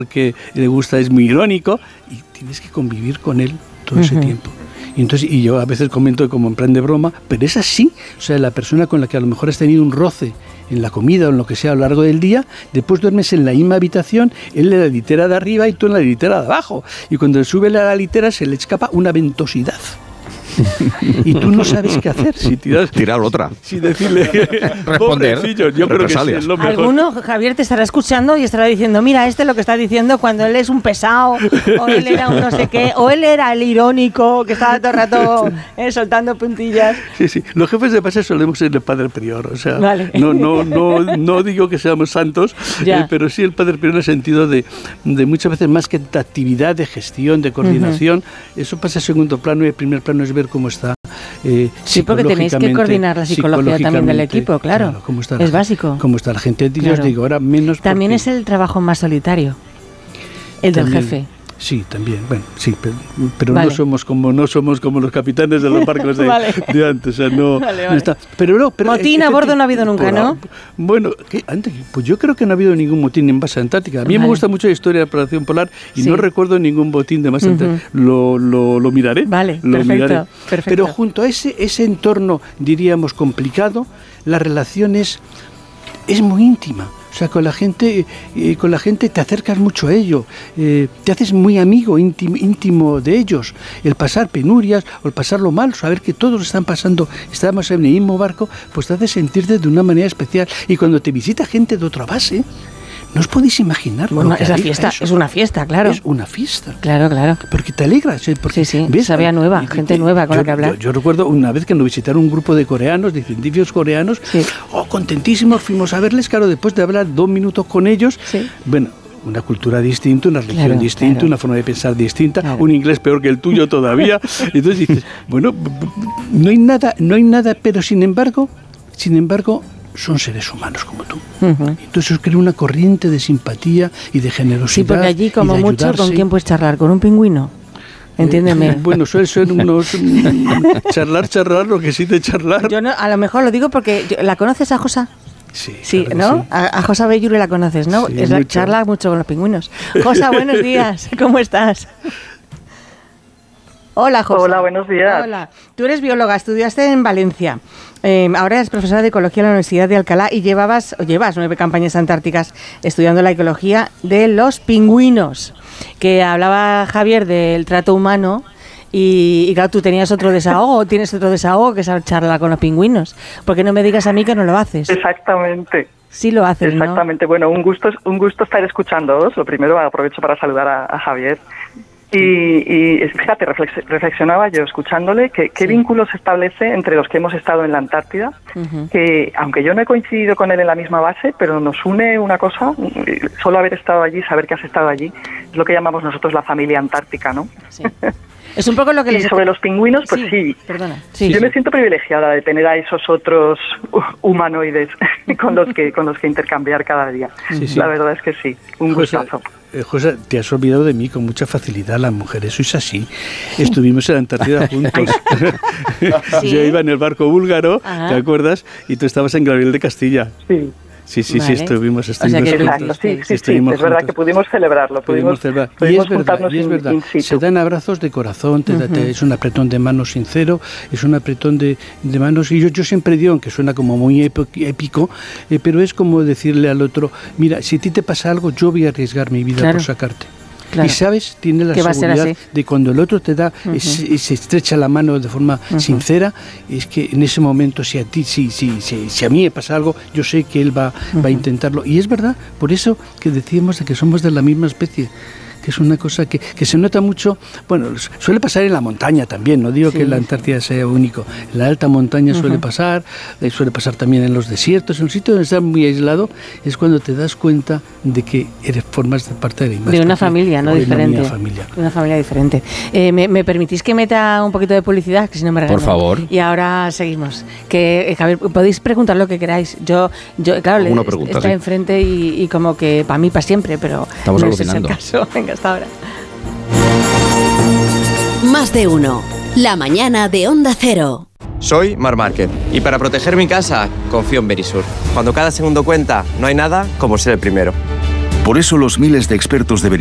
que le gusta es muy irónico y tienes que convivir con él todo ese tiempo. Y yo a veces comento como en plan de broma, pero es así. O sea, la persona con la que a lo mejor has tenido un roce en la comida o en lo que sea a lo largo del día, después duermes en la misma habitación, él en la litera de arriba y tú en la litera de abajo. Y cuando sube a la litera se le escapa una ventosidad. Y tú no sabes qué hacer. Si tirar otra. Si decirle, responder. Yo creo que sí, es lo mejor. Alguno, Javier, te estará escuchando y estará diciendo, mira, lo que está diciendo cuando él es un pesado, o él era un no sé qué, o él era el irónico que estaba todo el rato soltando puntillas. Sí. Los jefes de base solemos ser el padre prior. O sea, vale. no digo que seamos santos, pero sí el padre prior en el sentido de muchas veces más que de actividad, de gestión, de coordinación. Eso pasa a segundo plano y el primer plano es ver cómo está sí, porque tenéis que coordinar la psicología también del equipo, claro cómo está es básico. Cómo está la gente, yo os digo, ahora menos. También es el trabajo más solitario, el también, del jefe. Sí, también, bueno, sí, pero vale. no somos como los capitanes de los barcos de antes, o sea, no, vale. No está. Pero motín a bordo no ha habido nunca, ¿no? Bueno, pues yo creo que no ha habido ningún motín en base antártica. A mí me gusta mucho la historia de la operación polar y no recuerdo ningún botín de base antártica. Lo miraré. Vale, perfecto. Pero junto a ese entorno, diríamos, complicado, la relación es muy íntima. O sea, con la gente te acercas mucho a ello, te haces muy amigo, íntimo de ellos. El pasar penurias o el pasarlo mal, saber que todos estamos en el mismo barco, pues te hace sentirte de una manera especial. Y cuando te visita gente de otra base, no os podéis imaginar. Bueno, es la fiesta, es una fiesta, claro. Es una fiesta. Claro. Porque te alegras. Porque, sí, ¿ves? Sabía nueva, gente nueva con la que hablar. Yo recuerdo una vez que nos visitaron un grupo de coreanos, de científicos coreanos, contentísimos, fuimos a verles, claro, después de hablar 2 minutos con ellos, bueno, una cultura distinta, una religión distinta, una forma de pensar distinta, un inglés peor que el tuyo todavía. Entonces dices, bueno, no hay nada, pero sin embargo, son seres humanos como tú. Entonces os crea una corriente de simpatía y de generosidad. Sí, porque allí como mucho, ¿con quién puedes charlar? ¿Con un pingüino? Entiéndeme. Bueno, suelen ser unos charlar, lo que sí de charlar. Yo no, a lo mejor lo digo porque ¿la conoces a Josa? Sí, claro, ¿no? Sí. A Josa Belluri la conoces, ¿no? Sí, charla mucho con los pingüinos. Josa, buenos días. ¿Cómo estás? Hola, Josa. Hola, buenos días. Hola. Tú eres bióloga, estudiaste en Valencia. Ahora eres profesora de ecología en la Universidad de Alcalá y llevas 9 campañas antárticas estudiando la ecología de los pingüinos. Que hablaba Javier del trato humano y claro, tú tenías otro desahogo, tienes otro desahogo que es charlar con los pingüinos. ¿Por qué no me digas a mí que no lo haces? Exactamente. Sí lo haces, exactamente. ¿no? Bueno, un gusto estar escuchándoos. Lo primero, aprovecho para saludar a Javier. Y fíjate, reflexionaba yo escuchándole qué vínculo se establece entre los que hemos estado en la Antártida, que aunque yo no he coincidido con él en la misma base, pero nos une una cosa, solo haber estado allí, saber que has estado allí, es lo que llamamos nosotros la familia antártica, ¿no? Sí. Es un poco lo que y sobre los pingüinos, pues sí. Perdona. Yo me siento privilegiada de tener a esos otros humanoides con los que intercambiar cada día. Sí. La verdad es que sí, un gustazo. José, te has olvidado de mí con mucha facilidad, las mujeres sois así. Estuvimos en la Antártida juntos. ¿Sí? Yo iba en el barco búlgaro, ¿te acuerdas? Y tú estabas en Gabriel de Castilla. Sí. Sí, vale. Estuvimos juntos. Sí, es verdad que pudimos celebrarlo. Pudimos y es verdad, se dan abrazos de corazón, es un apretón de manos sincero, es un apretón de manos, y yo siempre digo, aunque suena como muy épico, pero es como decirle al otro, mira, si a ti te pasa algo, yo voy a arriesgar mi vida por sacarte. Claro. Y sabes, tiene la seguridad de cuando el otro te da, se estrecha la mano de forma sincera, es que en ese momento, si a mí me pasa algo, yo sé que él va a intentarlo. Y es verdad, por eso que decíamos de que somos de la misma especie, que es una cosa que se nota mucho. Bueno, suele pasar en la montaña también, no digo que la Antártida sea único, en la alta montaña suele pasar también en los desiertos, en un sitio donde estás muy aislado, es cuando te das cuenta de que formas parte de una familia, no diferente. Una familia diferente. ¿Me permitís que meta un poquito de publicidad? Que si no me regañan. Por favor. Y ahora seguimos. Que Javier, podéis preguntar lo que queráis. Yo claro, está enfrente y como que para mí para siempre, pero estamos alucinando. No es el caso. Venga, hasta ahora. Más de uno. La mañana de Onda Cero. Soy Marc Márquez y para proteger mi casa confío en Verisur. Cuando cada segundo cuenta, no hay nada como ser el primero. Por eso los miles de expertos de